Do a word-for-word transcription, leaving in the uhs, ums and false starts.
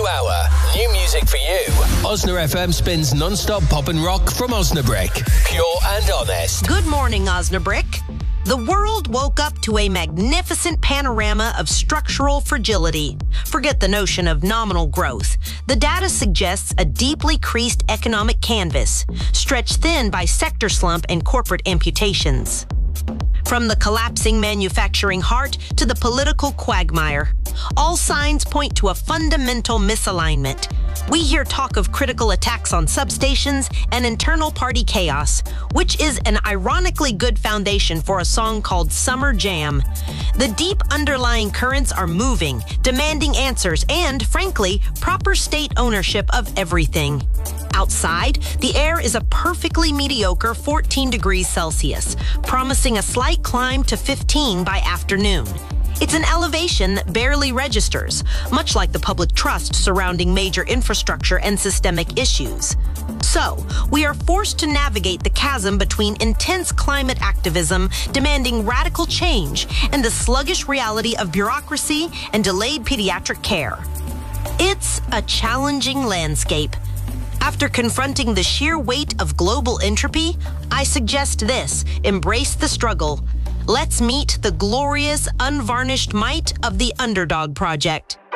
hour. New music for you. Osna F M spins non-stop pop and rock from Osnabrick. Pure and honest. Good morning, Osnabrick. The world woke up to a magnificent panorama of structural fragility. Forget the notion of nominal growth. The data suggests a deeply creased economic canvas, stretched thin by sector slump and corporate amputations. From the collapsing manufacturing heart to the political quagmire, all signs point to a fundamental misalignment. We hear talk of critical attacks on substations and internal party chaos, which is an ironically good foundation for a song called Summer Jam. The deep underlying currents are moving, demanding answers and, frankly, proper state ownership of everything. Outside, the air is a perfectly mediocre fourteen degrees Celsius, promising a slight climb to fifteen by afternoon. It's an elevation that barely registers, much like the public trust surrounding major infrastructure and systemic issues. So, we are forced to navigate the chasm between intense climate activism demanding radical change and the sluggish reality of bureaucracy and delayed pediatric care. It's a challenging landscape. After confronting the sheer weight of global entropy, I suggest this: embrace the struggle. Let's meet the glorious, unvarnished might of the Underdog Project.